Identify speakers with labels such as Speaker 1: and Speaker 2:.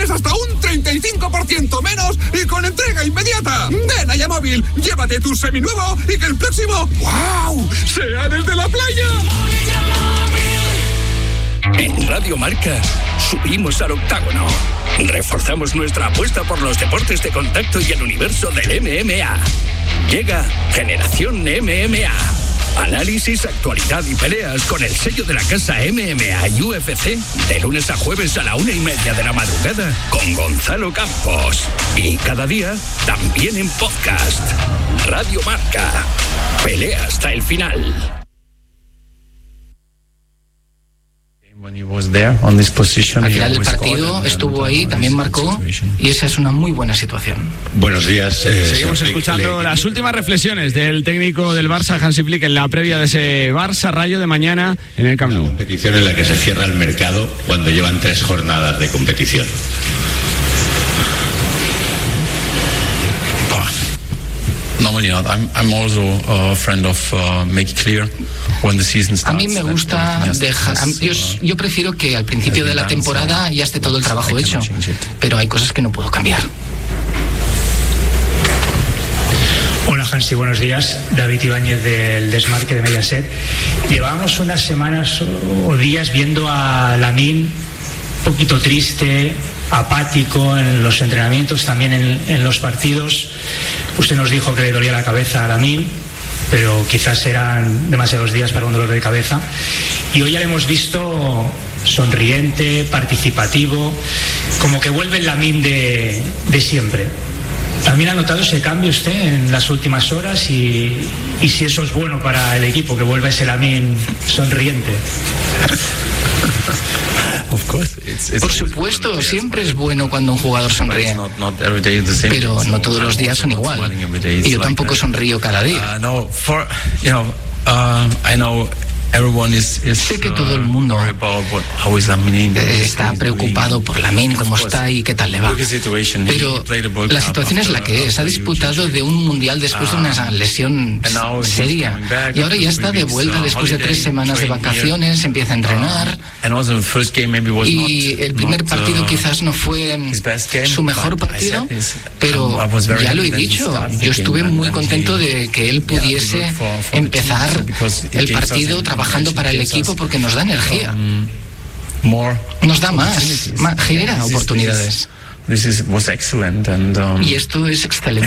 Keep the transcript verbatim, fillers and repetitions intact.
Speaker 1: tienes hasta un treinta y cinco por ciento menos y con entrega inmediata. Ven a Yamóvil, llévate tu seminuevo y que el próximo, ¡wow!, sea desde la playa.
Speaker 2: En Radio Marca subimos al octágono. Reforzamos nuestra apuesta por los deportes de contacto y el universo del M M A. Llega Generación M M A. Análisis, actualidad y peleas con el sello de la casa M M A y U F C de lunes a jueves a la una y media de la madrugada con Gonzalo Campos. Y cada día también en podcast. Radio Marca. Pelea hasta el final.
Speaker 3: Al final del partido estuvo ahí, también marcó, y esa es una muy buena situación.
Speaker 4: Buenos días.
Speaker 5: Eh, Seguimos escuchando las últimas reflexiones del técnico del Barça, Hansi Flick, en la previa de ese Barça-Rayo de mañana en el Camp Nou.
Speaker 4: Una competición en la que se cierra el mercado cuando llevan tres jornadas de competición.
Speaker 6: Normally not. I'm, I'm also a friend of uh, make it clear when the season starts.
Speaker 3: A mí me gusta dejar. Yo, yo prefiero que al principio de la temporada ya esté todo el trabajo hecho, pero hay cosas que no puedo cambiar.
Speaker 7: Hola Hansi, buenos días. David Ibáñez del Desmarque de Mediaset. Llevábamos unas semanas o días viendo a Lamine un poquito triste, apático en los entrenamientos, también en, en los partidos. Usted nos dijo que le dolía la cabeza a Lamine, pero quizás eran demasiados días para un dolor de cabeza. Y hoy ya le hemos visto sonriente, participativo, como que vuelve el Lamine de, de siempre. ¿También ha notado ese cambio usted en las últimas horas? Y, y si eso es bueno para el equipo, que vuelva ese Lamine sonriente.
Speaker 3: Por supuesto, siempre es bueno cuando un jugador sonríe, pero no todos los días son igual. Y yo tampoco sonrío cada día. Sé que todo el mundo está preocupado por Lamine, cómo está y qué tal le va. Pero la situación es la que es. Ha disputado de un mundial después de una lesión seria. Y ahora ya está de vuelta después de tres semanas de vacaciones, empieza a entrenar. Y el primer partido quizás no fue su mejor partido, pero ya lo he dicho, yo estuve muy contento de que él pudiese empezar el partido trabajando para el equipo, porque nos da energía, nos da más, más genera oportunidades. Y esto es excelente.